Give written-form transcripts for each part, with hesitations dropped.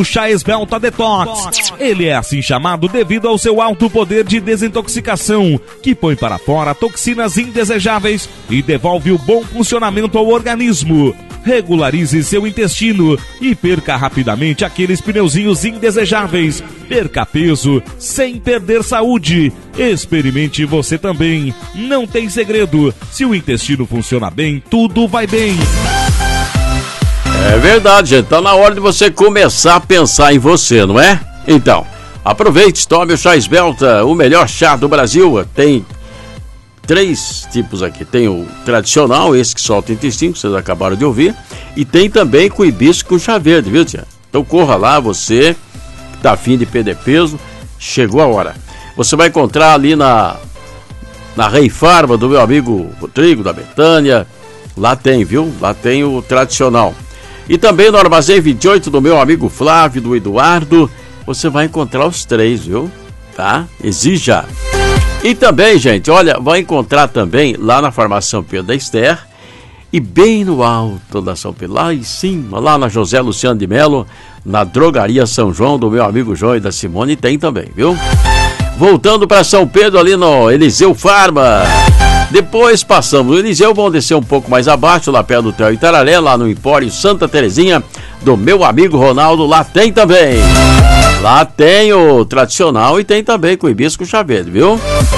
O chá Esbelta Detox. Ele é assim chamado devido ao seu alto poder de desintoxicação, que põe para fora toxinas indesejáveis e devolve o bom funcionamento ao organismo. Regularize seu intestino e perca rapidamente aqueles pneuzinhos indesejáveis. Perca peso sem perder saúde. Experimente você também. Não tem segredo. Se o intestino funciona bem, tudo vai bem. É verdade, gente. Tá na hora de você começar a pensar em você, não é? Então, aproveite, tome o chá Esbelta, o melhor chá do Brasil. Tem 3 tipos aqui. Tem o tradicional, esse que solta o intestino, que vocês acabaram de ouvir. E tem também com hibisco com chá verde, viu, tia? Então corra lá, você que tá afim de perder peso, chegou a hora. Você vai encontrar ali na Rei Farma do meu amigo Rodrigo, da Betânia. Lá tem, viu? Lá tem o tradicional. E também no Armazém 28 do meu amigo Flávio, do Eduardo. Você vai encontrar os 3, viu? Tá? Exija! E também, gente, olha, vai encontrar também lá na Farmácia São Pedro da Esther e bem no alto da São Pedro, lá em cima, lá na José Luciano de Melo, na Drogaria São João, do meu amigo João e da Simone, tem também, viu? Voltando para São Pedro, ali no Eliseu Farma. Depois passamos o Eliseu, vamos descer um pouco mais abaixo, lá perto do Hotel Itararé, lá no Empório Santa Terezinha, do meu amigo Ronaldo, lá tem também. Lá tem o tradicional e tem também com hibisco chá verde, viu?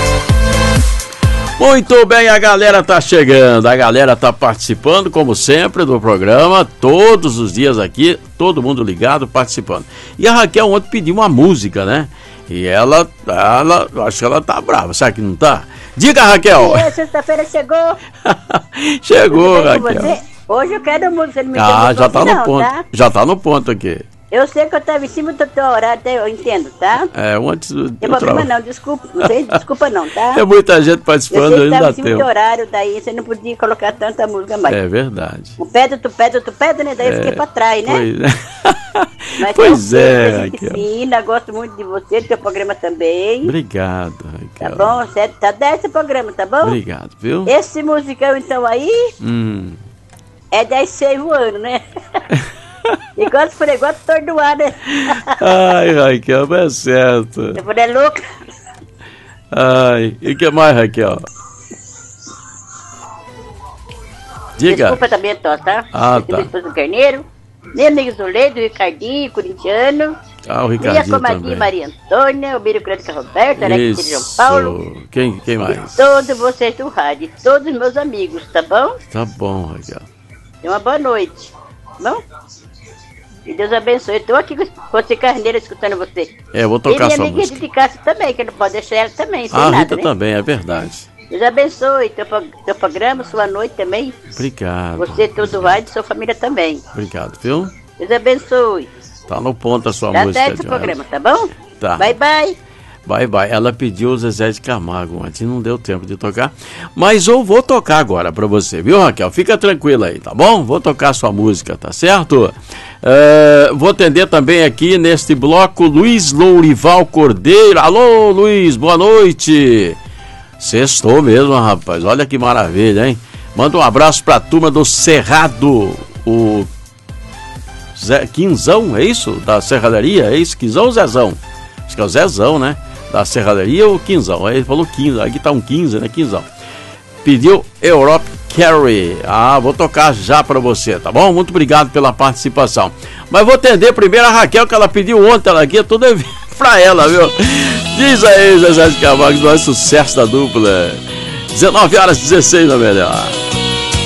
Muito bem, a galera tá chegando, a galera tá participando, como sempre, do programa, todos os dias aqui, todo mundo ligado, participando. E a Raquel ontem pediu uma música, né? E ela acho que ela tá brava, sabe que não tá? Diga, Raquel! E sexta-feira chegou. Chegou, Raquel. Hoje eu quero música, você não me já tá no ponto, tá? Já tá no ponto aqui. Eu sei que eu estava em cima do teu horário, eu entendo, tá? Antes do... Não tem problema não, desculpa, não sei, desculpa não, tá? É muita gente participando, eu sei que ainda em cima do horário, daí você não podia colocar tanta música mais. É verdade. Tu pede, né? Daí eu fiquei pra trás, né? Mas pois é, Raquel. Fina, gosto muito de você, do teu programa também. Obrigado, Raquel. Tá bom? Tá 10 esse programa, tá bom? Obrigado, viu? Esse musicão, então, aí, é 10 6 voando, né? Igual se for igual atordoar, né? Ai, Raquel, é certo. Eu falei, é louca. Ai, e o que mais, Raquel? Diga. Desculpa também a tosse, tá? Tá. Depois do Carneiro. Meu amigo Zuleide, o Ricardinho, corintiano. O Ricardinho minha comadinha também. Maria Antônia, o Bírio Clédica Roberta, Alex de João Paulo. Quem mais? E todos vocês do rádio, todos os meus amigos, tá bom? Tá bom, Raquel. Tenha uma boa noite, tá bom? E Deus abençoe. Eu tô aqui com você, Carneiro, escutando você. Eu vou tocar sua música. E minha amiga Rita de Castro também, que não pode deixar ela também, sem nada, Rita né? também, é verdade. Deus abençoe teu programa, sua noite também. Obrigado. Você, todo o rádio, sua família também. Obrigado, viu? Deus abençoe. Tá no ponto a sua Dá música. Dá certo esse programa, tá bom? Tá. Bye, bye. Bye, bye. Ela pediu o Zezé de Camargo antes, não deu tempo de tocar. Mas eu vou tocar agora pra você, viu, Raquel? Fica tranquila aí, tá bom? Vou tocar sua música, tá certo? Vou atender também aqui neste bloco Luiz Lourival Cordeiro. Alô, Luiz, boa noite. Sextou mesmo, rapaz. Olha que maravilha, hein? Manda um abraço pra turma do Cerrado. O Quinzão, é isso? Da Serralheria? É isso? Quinzão ou Zezão? Acho que é o Zezão, né? Da Serralheria ou Quinzão? Aí ele falou 15. Aqui tá um 15, né? Quinzão. Pediu Europe Carry. Vou tocar já pra você, tá bom? Muito obrigado pela participação. Mas vou atender primeiro a Raquel, que ela pediu ontem. Ela aqui é tudo pra ela, viu? Diz aí, Zezé de Camargo, não é sucesso da dupla. 19h16 na melhor.